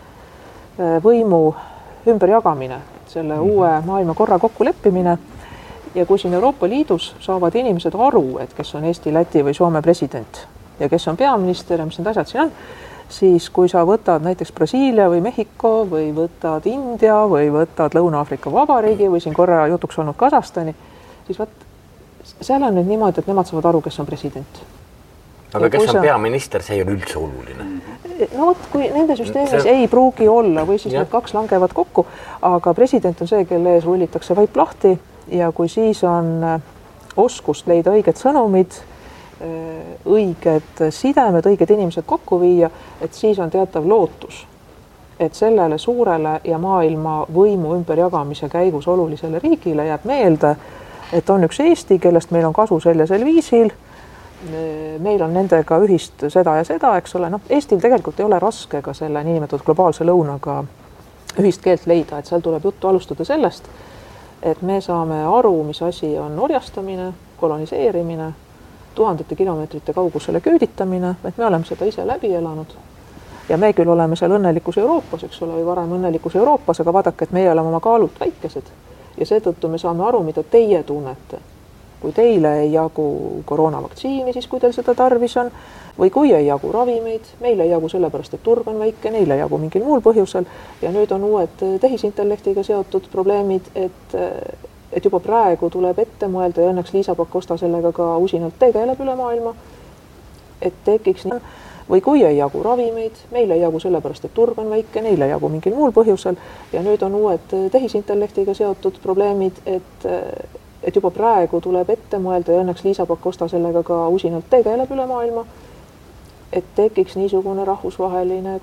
võimu ümberjagamine, selle uue maailmakorra kokkuleppimine. Ja kui siin Euroopa Liidus saavad inimesed aru, et kes on Eesti, Läti või Soome president ja kes on peaminister ja mis need asjad siin on, siis kui sa võtad näiteks Brasiilia või Mehhiko või võtad India või võtad Lõuna-Aafrika Vabariigi või siin korra jutuks olnud Kasahstani, siis seal on nüüd niimoodi, et nemad saavad aru, kes on president. Aga kes on peaminister, see ei ole üldse oluline. No võt, kui nende süsteemis ei pruugi olla või siis need kaks langevad kokku, aga president on see, kelle ees rullitakse vaip lahti ja kui siis on oskust leida õiged sõnumid, õiged sidemed, õiged inimesed kokku viia, et siis on teatav lootus, et sellele suurele ja maailma võimu ümberjagamise käigus olulisele riigile jääb meelde, et on üks Eesti, kellest meil on kasu sellisel viisil, meil on nendega ühist seda ja seda, eks ole, Eestil tegelikult ei ole raske ka selle niinimetatud globaalse lõunaga ühist keelt leida, et seal tuleb juttu alustada sellest, et me saame aru, mis asi on orjastamine, koloniseerimine, tuhandete kilomeetrite kaugusele küüditamine, et me oleme seda ise läbi elanud. Ja me küll oleme seal õnnelikus Euroopas, eks ole, või varem õnnelikus Euroopas, aga vaadake, et meie oleme oma kaalult väikesed ja seetõttu me saame aru, mida teie tunnete. Kui teile ei jagu koroonavaktsiini, siis kui teil seda tarvis on, või kui ei jagu ravimeid, meil ei jagu sellepärast, et turg on väike, neil ei jagu mingil muul põhjusel ja nüüd on uued tehisintellektiga seotud probleemid, et juba praegu tuleb ette mõelda ja õnneks Liisa Pakosta sellega ka usinalt tegeleb üle maailma, et tekiks nii, või kui ei jagu ravimeid, meil ei jagu sellepärast, et turg on väike, neil ei jagu mingil muul põhjusel ja nüüd on uued tehisintellektiga seotud probleemid, et juba praegu tuleb ette mõelda ja õnneks Liisa Pakosta sellega ka usinalt tegeleb üle maailma, et tekiks niisugune rahvusvaheline